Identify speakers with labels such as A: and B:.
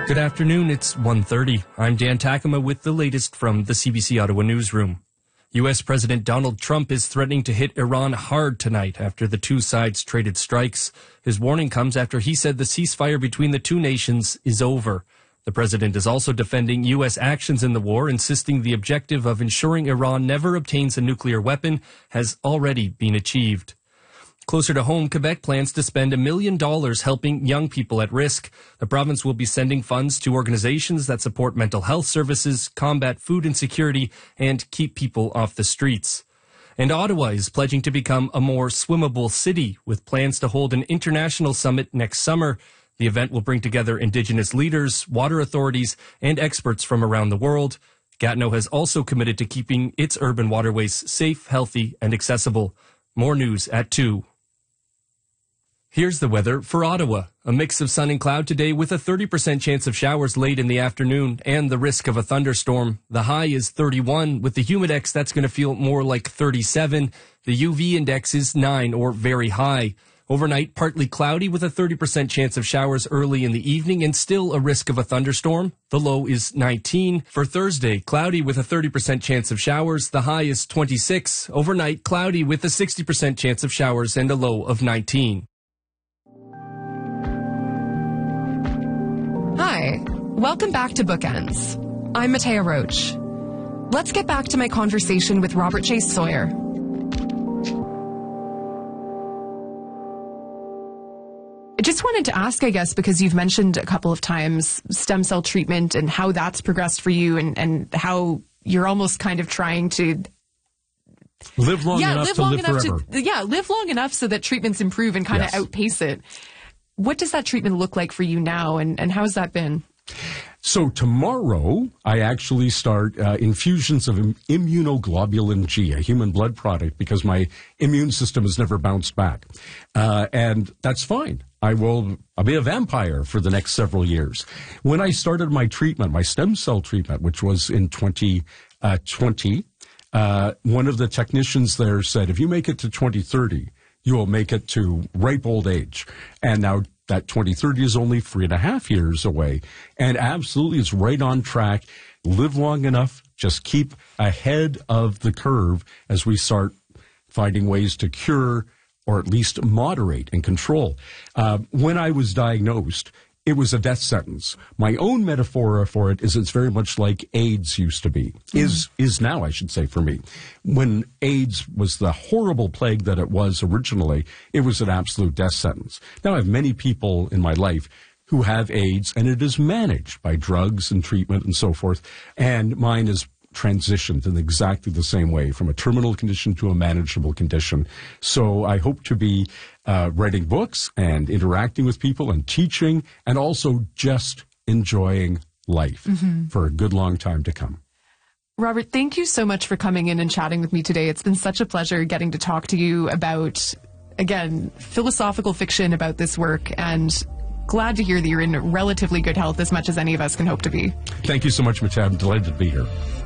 A: Good afternoon, it's 1:30. I'm Dan Takama with the latest from the CBC Ottawa newsroom. U.S. President Donald Trump is threatening to hit Iran hard tonight after the two sides traded strikes. His warning comes after he said the ceasefire between the two nations is over. The president is also defending U.S. actions in the war, insisting the objective of ensuring Iran never obtains a nuclear weapon has already been achieved. Closer to home, Quebec plans to spend $1 million helping young people at risk. The province will be sending funds to organizations that support mental health services, combat food insecurity, and keep people off the streets. And Ottawa is pledging to become a more swimmable city with plans to hold an international summit next summer. The event will bring together Indigenous leaders, water authorities, and experts from around the world. Gatineau has also committed to keeping its urban waterways safe, healthy, and accessible. More news at 2. Here's the weather for Ottawa. A mix of sun and cloud today with a 30% chance of showers late in the afternoon and the risk of a thunderstorm. The high is 31. With the humidex, that's going to feel more like 37. The UV index is 9 or very high. Overnight, partly cloudy with a 30% chance of showers early in the evening and still a risk of a thunderstorm. The low is 19. For Thursday, cloudy with a 30% chance of showers. The high is 26. Overnight, cloudy with a 60% chance of showers and a low of 19.
B: Hi, welcome back to Bookends. I'm Matea Roach. Let's get back to my conversation with Robert J. Sawyer. I just wanted to ask, I guess, because you've mentioned a couple of times stem cell treatment and how that's progressed for you and how you're almost kind of trying to
C: live long enough to live forever.
B: Live long enough so that treatments improve and kind of outpace it. What does that treatment look like for you now, and how's that been?
C: So tomorrow, I actually start infusions of immunoglobulin G, a human blood product, because my immune system has never bounced back. And that's fine. I'll be a vampire for the next several years. When I started my treatment, my stem cell treatment, which was in 2020, one of the technicians there said, if you make it to 2030, you will make it to ripe old age. And now that 2030 is only 3.5 years away. And absolutely, it's right on track. Live long enough. Just keep ahead of the curve as we start finding ways to cure or at least moderate and control. When I was diagnosed, it was a death sentence. My own metaphor for it is it's very much like AIDS used to be, is now, I should say, for me. When AIDS was the horrible plague that it was originally, it was an absolute death sentence. Now I have many people in my life who have AIDS, and it is managed by drugs and treatment and so forth, and mine is transitioned in exactly the same way, from a terminal condition to a manageable condition. So I hope to be writing books and interacting with people and teaching and also just enjoying life for a good long time to come.
B: Robert, thank you so much for coming in and chatting with me today. It's been such a pleasure getting to talk to you about, again, philosophical fiction about this work, and glad to hear that you're in relatively good health, as much as any of us can hope to be.
C: Thank you so much, Matea. I'm delighted to be here.